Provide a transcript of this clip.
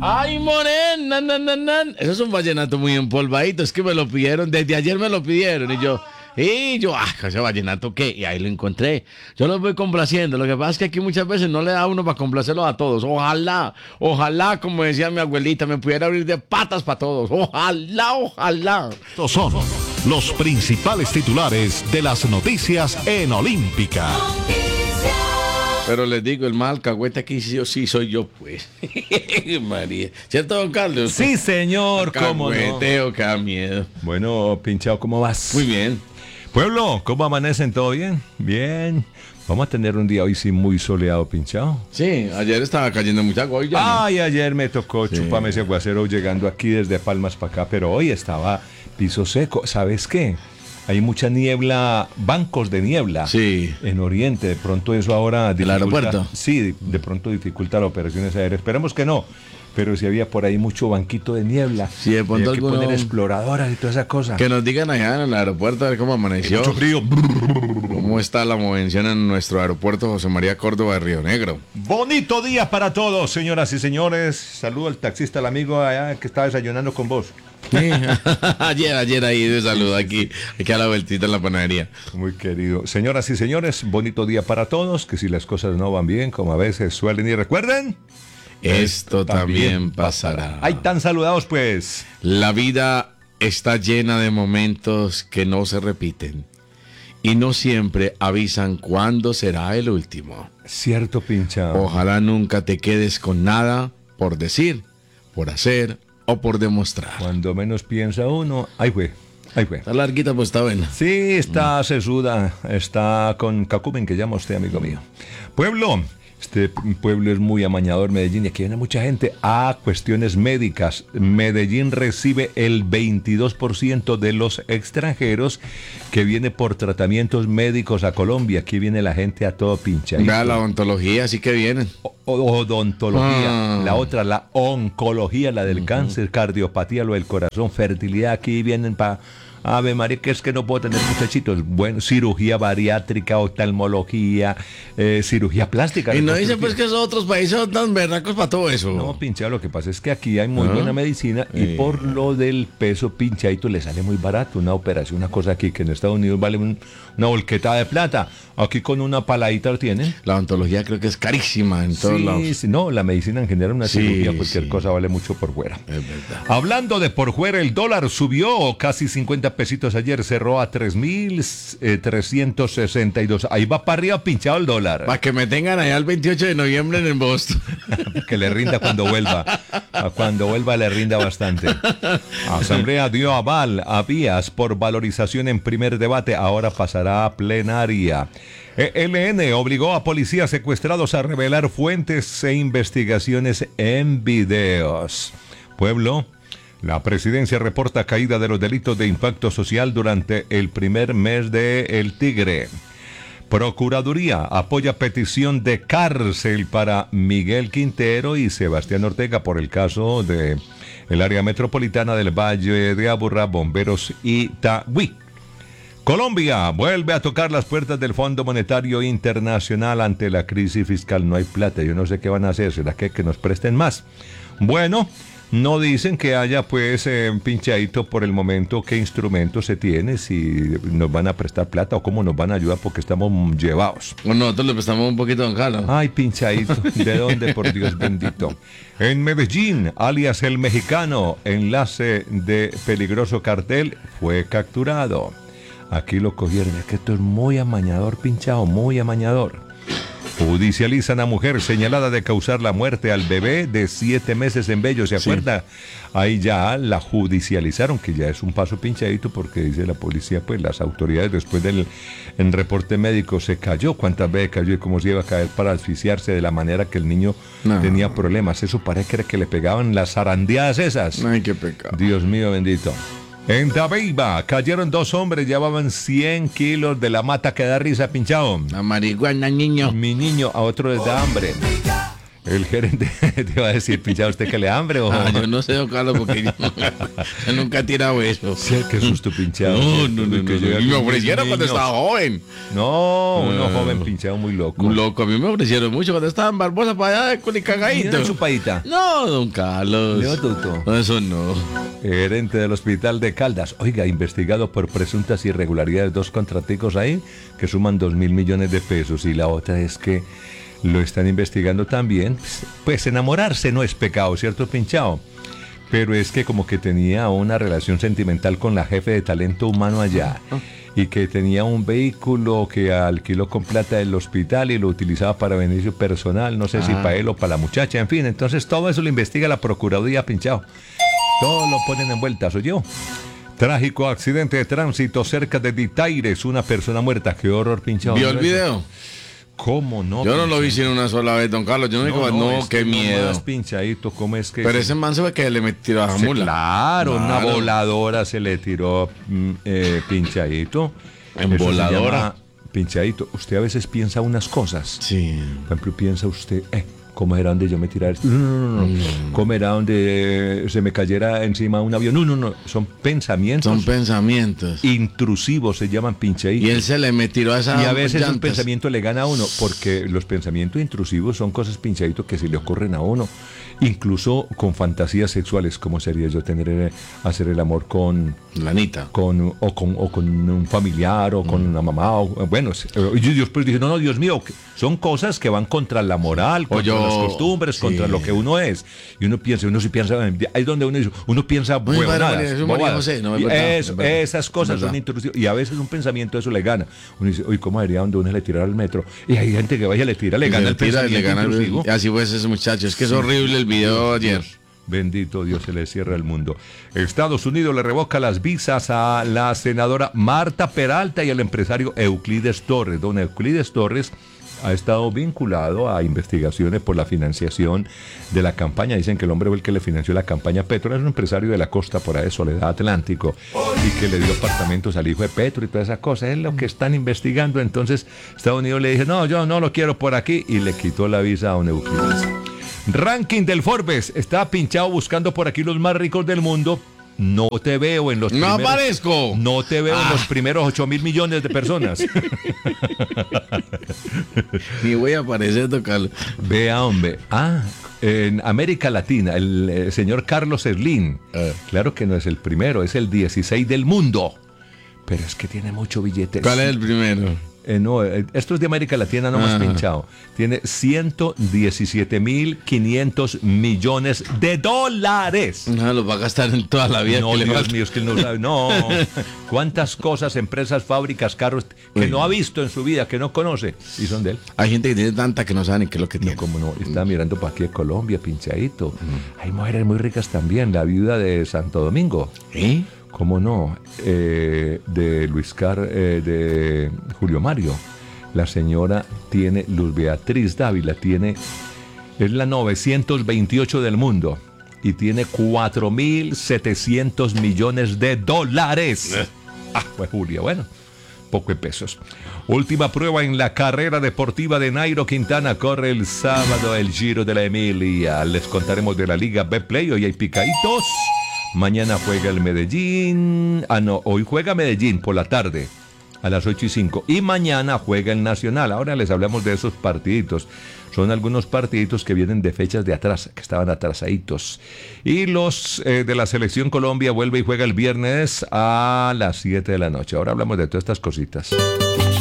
¡Ay, morena! Eso es un vallenato muy empolvadito. Es que me lo pidieron, desde ayer me lo pidieron. Ese vallenato, ¿qué? Y ahí lo encontré. Yo los voy complaciendo. Lo que pasa es que aquí muchas veces no le da a uno para complacerlos a todos. Ojalá, como decía mi abuelita, me pudiera abrir de patas para todos. Ojalá. Estos son los principales titulares de las noticias en Olímpica. Pero les digo, el mal alcahuete aquí sí soy yo, pues. María. ¿Cierto, don Carlos? Sí, señor, cómo no. Alcahueteo, qué miedo. Bueno, Pinchao, ¿cómo vas? Muy bien. Pueblo, ¿cómo amanecen? ¿Todo bien? Bien. Vamos a tener un día hoy sí muy soleado, Pinchao. Sí, ayer estaba cayendo mucha agua. Hoy ya no. Ay, ayer me tocó chuparme ese aguacero llegando aquí desde Palmas para acá, pero hoy estaba piso seco. ¿Sabes qué? Hay mucha niebla, bancos de niebla en Oriente. De pronto eso ahora dificulta. ¿El aeropuerto? Sí, de pronto dificulta las operaciones aéreas. Esperemos que no. Pero si había por ahí mucho banquito de niebla. Sí, de pronto hay que poner exploradoras y toda esa cosa. Que nos digan allá en el aeropuerto a ver cómo amaneció. Mucho frío. ¿Cómo está la movención en nuestro aeropuerto José María Córdoba de Río Negro? Bonito día para todos, señoras y señores. Saludo al taxista, al amigo allá que estaba desayunando con vos. Sí. ayer ahí de saludo aquí a la vueltita en la panadería. Muy querido. Señoras y señores, bonito día para todos. Que si las cosas no van bien, como a veces suelen y recuerden, esto también pasará. Ahí están saludados, pues. La vida está llena de momentos que no se repiten y no siempre avisan cuándo será el último. Cierto, Pincha. Ojalá nunca te quedes con nada por decir, por hacer o por demostrar. Cuando menos piensa uno, ahí fue. Está larguita, pues está buena. Sí, está sesuda, está con cacumen que llama usted, amigo mío. Pueblo. Este pueblo es muy amañador, Medellín, y aquí viene mucha gente a cuestiones médicas. Medellín recibe el 22% de los extranjeros que viene por tratamientos médicos a Colombia. Aquí viene la gente a todo pincha. Vea, la odontología, sí que vienen. Odontología, la otra, la oncología, la del cáncer, cardiopatía, lo del corazón, fertilidad. Aquí vienen para... Ave María, que es que no puedo tener muchachitos. Bueno, cirugía bariátrica, oftalmología, cirugía plástica. Y no dicen pues que esos otros países son tan berracos para todo eso. No, Pinchado, lo que pasa es que aquí hay muy buena medicina y por lo del peso, Pinchadito, le sale muy barato una operación, una cosa aquí que en Estados Unidos vale una volqueta de plata. Aquí con una paladita lo tienen. La odontología creo que es carísima en todos lados. Sí, no, la medicina en general, una cirugía, cualquier cosa vale mucho por fuera. Es verdad. Hablando de por fuera, el dólar subió casi 50 pesitos ayer, cerró a 3.362. Ahí va para arriba pinchado el dólar. Para que me tengan allá el 28 de noviembre en Boston. Que le rinda cuando vuelva. Cuando vuelva le rinda bastante. Asamblea dio aval a Vías por valorización en primer debate, ahora pasará a plenaria. ELN obligó a policías secuestrados a revelar fuentes e investigaciones en videos. Pueblo. La presidencia reporta caída de los delitos de impacto social durante el primer mes de El Tigre. Procuraduría apoya petición de cárcel para Miguel Quintero y Sebastián Ortega por el caso de el área metropolitana del Valle de Aburrá, Bomberos y Itagüí. Colombia vuelve a tocar las puertas del Fondo Monetario Internacional ante la crisis fiscal. No hay plata, yo no sé qué van a hacer, ¿será que nos presten más? Bueno, no dicen que haya pues pinchadito por el momento qué instrumentos se tiene, si nos van a prestar plata o cómo nos van a ayudar porque estamos llevados. Bueno, nosotros le prestamos un poquito a don Carlos. Ay, pinchadito, ¿de dónde, por Dios bendito? En Medellín, alias El Mexicano, enlace de peligroso cartel, fue capturado. Aquí lo cogieron, es que esto es muy amañador, pinchado, muy amañador. Judicializan a mujer señalada de causar la muerte al bebé de 7 meses en Bello, ¿se acuerda? Ahí ya la judicializaron, que ya es un paso pinchadito porque dice la policía, pues las autoridades después del reporte médico se cayó, cuántas veces cayó y cómo se iba a caer para asfixiarse de la manera que el niño tenía problemas. Eso parece que le pegaban las zarandeadas esas. Ay, qué pecado. Dios mío bendito. En Dabeiba cayeron 2 hombres, llevaban 100 kilos de la mata que da risa, pinchado. La marihuana, niño. Mi niño, a otro les da hambre. El gerente te va a decir, pinchado, ¿usted que le hambre o...? Yo no sé, don Carlos, porque yo nunca he tirado eso. Sí, qué susto pinchado. No. llega Y me con ofrecieron cuando niños. estaba joven. No, uno joven pinchado muy loco. Un loco, a mí me ofrecieron mucho cuando estaba en Barbosa para allá de ¿Y Culicagadito. una chupadita? No, don Carlos. Leo Tuto. No, eso no. Gerente del hospital de Caldas. Oiga, investigado por presuntas irregularidades, 2 contraticos ahí que suman 2.000 millones de pesos. Y la otra es que lo están investigando también. Pues enamorarse no es pecado, ¿cierto, pinchado? Pero es que como que tenía una relación sentimental con la jefe de talento humano allá. Y que tenía un vehículo que alquiló con plata del hospital y lo utilizaba para beneficio personal, no sé si para él o para la muchacha, en fin, entonces todo eso lo investiga la Procuraduría, pinchado. Todo lo ponen en vueltas, ¿oyó? Trágico accidente de tránsito cerca de Ditaires, una persona muerta, qué horror, pinchado. ¿Vio el video? ¿Cómo no? Yo no lo vi sin una sola vez, don Carlos. Yo no digo, no, es qué que miedo. nomás pinchadito, ¿cómo es que...? Pero ese man se ve que le metió a la Sí, mula. claro, una Claro. voladora se le tiró pinchadito. En Eso se voladora. llama pinchadito. Usted a veces piensa unas cosas. Sí. Por ejemplo, piensa usted, ¿cómo era donde yo me tirara esto? No. ¿Cómo era donde se me cayera encima un avión? No. Son pensamientos Son pensamientos. intrusivos, se llaman pinchaditos. Y él se le metió a esa Y a veces un llantas. pensamiento le gana a uno, porque los pensamientos intrusivos son cosas pinchaditos que se le ocurren a uno, incluso con fantasías sexuales, como sería yo hacer el amor con Lanita. con un familiar o con una mamá, o, bueno, y yo después dije, no, Dios mío, son cosas que van contra la moral, contra las costumbres, sí. contra lo que uno es, y uno sí piensa, ahí es donde uno piensa Muy padre, huevonadas, María, eso es María bobadas. José, no, es Y verdad, es verdad. esas cosas Es son verdad. intrusivas, y a veces un pensamiento eso le gana, uno dice, uy, ¿cómo haría donde uno le tirara al metro? Y hay gente que vaya, le tira, le gana el pensamiento intrusivo. Así fue ese muchacho. Es que es horrible el video ayer. Bendito Dios, se le cierra el mundo. Estados Unidos le revoca las visas a la senadora Marta Peralta y al empresario Euclides Torres. Don Euclides Torres ha estado vinculado a investigaciones por la financiación de la campaña. Dicen que el hombre fue el que le financió la campaña a Petro. Es un empresario de la costa por ahí, Soledad Atlántico, y que le dio apartamentos al hijo de Petro y todas esas cosas. Es lo que están investigando. Entonces Estados Unidos le dice, no, yo no lo quiero por aquí, y le quitó la visa a don Euclides. Ranking del Forbes. Está pinchado buscando por aquí los más ricos del mundo. No te veo en los No primeros. aparezco. No te veo en los primeros 8.000 millones de personas. Ni voy a aparecer, don Carlos. Vea, hombre. En América Latina, el señor Carlos Slim. Claro que no es el primero, es el 16 del mundo. Pero es que tiene mucho billete. ¿Cuál es el primero? No, esto es de América Latina, no más pinchado. Tiene 117.500 millones de dólares. No, los va a gastar en toda la vida. No, que le Dios falta. mío, es que él no sabe. No. ¿Cuántas cosas, empresas, fábricas, carros que no ha visto en su vida, que no conoce? Y son de él. Hay gente que tiene tanta que no sabe ni qué es lo que tiene. No, como no. Está mirando para aquí de Colombia, pinchadito. Hay mujeres muy ricas también. La viuda de Santo Domingo. ¿Eh? ¿Cómo no? De Julio Mario. La señora tiene, Luz Beatriz Dávila, es la 928 del mundo y tiene 4.700 millones de dólares. Pues Julia, bueno, poco de pesos. Última prueba en la carrera deportiva de Nairo Quintana. Corre el sábado el Giro de la Emilia. Les contaremos de la Liga Betplay. Hoy hay picaditos. Mañana juega el Medellín. Hoy juega Medellín por la tarde a las 8:05. Y mañana juega el Nacional. Ahora les hablamos de esos partiditos. Son algunos partiditos que vienen de fechas de atrás, que estaban atrasaditos. Y los de la Selección Colombia vuelve y juega el viernes a las 7 de la noche. Ahora hablamos de todas estas cositas.